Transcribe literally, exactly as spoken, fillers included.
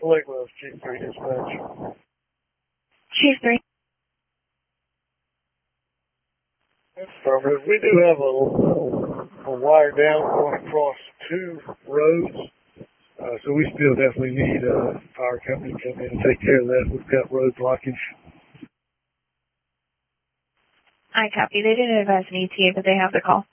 Lake Wells, Chief three Dispatch. Chief three. Affirmative. We do have a, a wire down going across two roads, uh, so we still definitely need a fire company to come in and take care of that. We've got road blockage. I copy. They didn't advise an E T A, but they have the call.